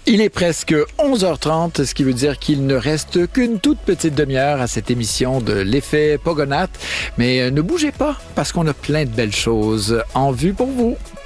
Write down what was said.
Il est presque 11h30, ce qui veut dire qu'il ne reste qu'une toute petite demi-heure à cette émission de l'effet Pogonath. Mais ne bougez pas, parce qu'on a plein de belles choses en vue pour vous.